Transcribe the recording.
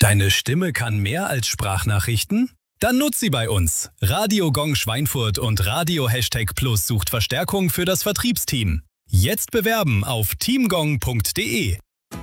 Deine Stimme kann mehr als Sprachnachrichten? Dann nutz sie bei uns. Radio Gong Schweinfurt und Radio #Plus sucht Verstärkung für das Vertriebsteam. Jetzt bewerben auf teamgong.de.